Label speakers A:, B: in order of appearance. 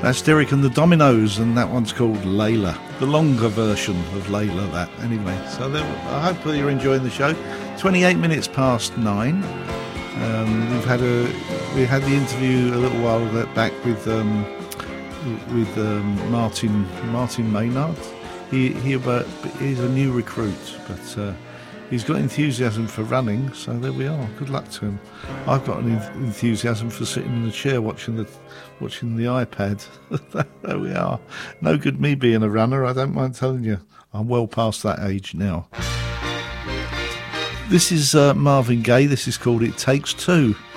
A: That's Derek and the Dominoes, and that one's called Layla. The longer version of Layla, that. Anyway, so I hope you're enjoying the show. 28 minutes past 9. We had the interview a little while back with Martin Maynard. He's a new recruit, but he's got enthusiasm for running, so there we are. Good luck to him. I've got an enthusiasm for sitting in the chair watching the iPad. There we are. No good me being a runner, I don't mind telling you. I'm well past that age now. This is Marvin Gaye. This is called It Takes Two.